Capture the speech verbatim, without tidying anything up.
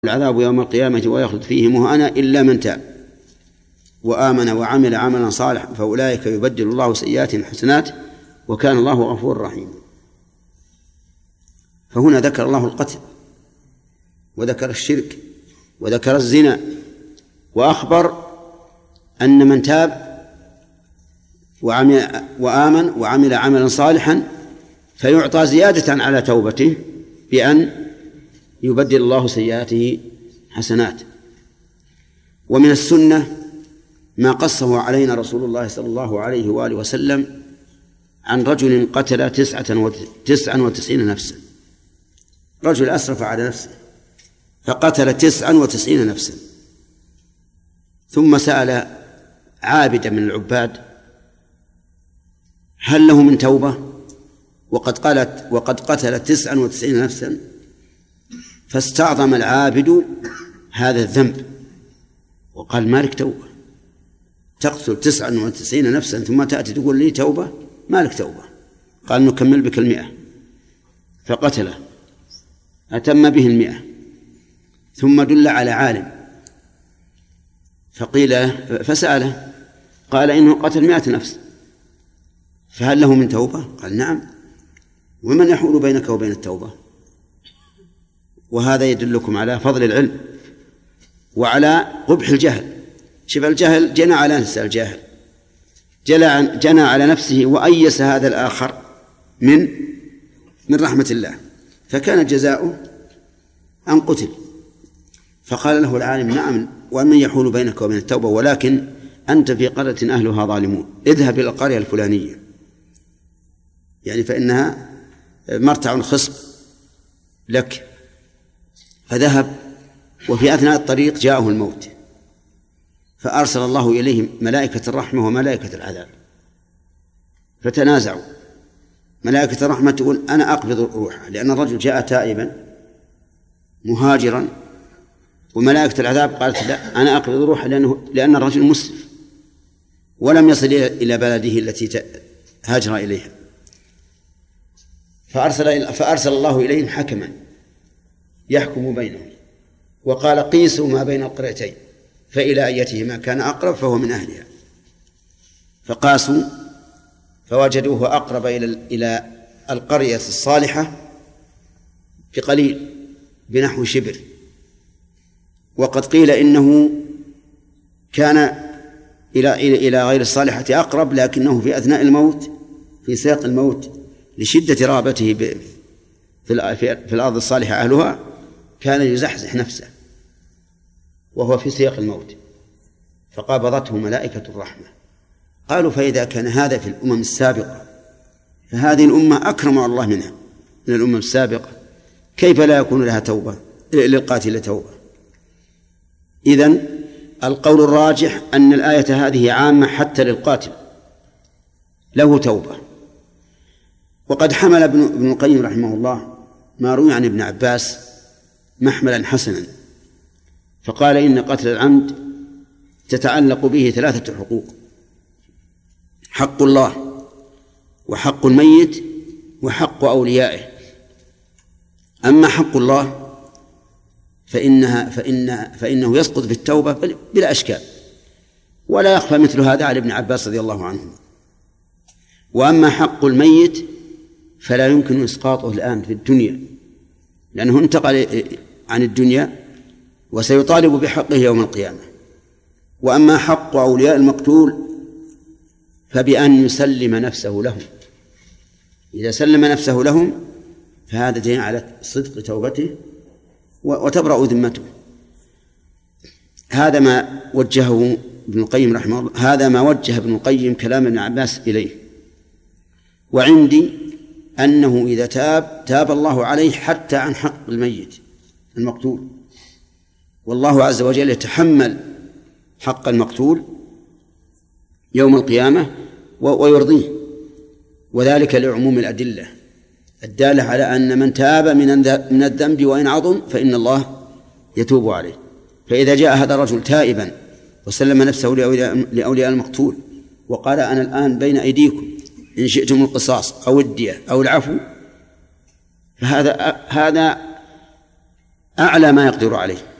العذاب يوم القيامة ويخلد فيه مهانا إلا من تاب وآمن وعمل عملا صالحا فأولئك يبدل الله سيئاتهم حسنات وكان الله غفورا رحيما. فهنا ذكر الله القتل وذكر الشرك وذكر الزنا، وأخبر أن من تاب وعمل وآمن وعمل عملا صالحا فيعطى زيادة على توبته بأن يبدل الله سيئاته حسنات. ومن السنة ما قصه علينا رسول الله صلى الله عليه وآله وسلم عن رجل قتل تسعة وتسعين نفسا. رجل أسرف على نفسه فقتل تسعة وتسعين نفسا، ثم سأل عابدا من العباد هل له من توبة وقد قالت وقد قتل تسعة وتسعين نفسا؟ فاستعظم العابد هذا الذنب وقال ما لك توبة، تقتل تسعة وتسعين نفسا ثم تأتي تقول لي توبة؟ ما لك توبة. قال نكمل بك المئة، فقتله أتم به المئة، ثم دل على عالم فقيل فسأله قال إنه قتل مئة نفس فهل له من توبة؟ قال نعم. ومن يحول بينك وبين التوبة؟ وهذا يدلكم على فضل العلم وعلى قبح الجهل. شوف الجهل جنى على نفسه، الجاهل جنى على نفسه وأيس هذا الآخر من من رحمة الله، فكان جزاؤه أن قتل. فقال له العالم نعم ومن يحول بينك وبين التوبة، ولكن أنت في قرية أهلها ظالمون، اذهب إلى القرية الفلانية يعني فإنها مرتع خصب لك. فذهب وفي أثناء الطريق جاءه الموت فأرسل الله إليه ملائكة الرحمة وملائكة العذاب فتنازعوا. ملائكة الرحمة تقول أنا أقبض روحه لأن الرجل جاء تائبا مهاجرا، وملائكة العذاب قالت لا أنا أقبض روحه لأنه لأن الرجل مسرف ولم يصل إلى بلده التي هاجر إليها. فأرسل, فأرسل الله إليهم حكما يحكم بينهم وقال قيسوا ما بين القريتين فإلى أيتهما كان أقرب فهو من أهلها. فقاسوا فوجدوه أقرب إلى إلى القرية الصالحة بقليل بنحو شبر، وقد قيل إنه كان إلى إلى غير الصالحة أقرب، لكنه في أثناء الموت في سياق الموت لشدة رغبته في الأرض الصالحة أهلها كان يزحزح نفسه وهو في سياق الموت، فقابضته ملائكة الرحمة. قالوا فإذا كان هذا في الأمم السابقة فهذه الأمة أكرم على الله منها من الأمم السابقة، كيف لا يكون لها توبة للقاتل توبة؟ إذن القول الراجح أن الآية هذه عامة حتى للقاتل له توبة. وقد حمل ابن القيم رحمه الله ما روي عن ابن عباس محملا حسنا، فقال إن قتل العمد تتعلق به ثلاثة حقوق: حق الله وحق الميت وحق أوليائه. أما حق الله فإنها فإن فإنه يسقط بالتوبة بلا أشكال، ولا يخفى مثل هذا على ابن عباس رضي الله عنه. وأما حق الميت فلا يمكن إسقاطه الآن في الدنيا لأنه انتقل عن الدنيا وسيطالب بحقه يوم القيامة. وأما حق أولياء المقتول فبأن يسلم نفسه لهم، إذا سلم نفسه لهم فهذا دليل على صدق توبته وتبرأ ذمته. هذا ما وجهه ابن القيم رحمه الله، هذا ما وجه ابن القيم كلام ابن عباس إليه. وعندي أنه إذا تاب تاب الله عليه حتى عن حق الميت المقتول، والله عز وجل يتحمل حق المقتول يوم القيامة ويرضيه، وذلك لعموم الأدلة الدالة على أن من تاب من الذنب وإن عظم فإن الله يتوب عليه. فإذا جاء هذا الرجل تائبا وسلم نفسه لأولياء المقتول وقال أنا الآن بين أيديكم إن شئتم القصاص أو الدية أو العفو، فهذا هذا أعلى ما يقدر عليه،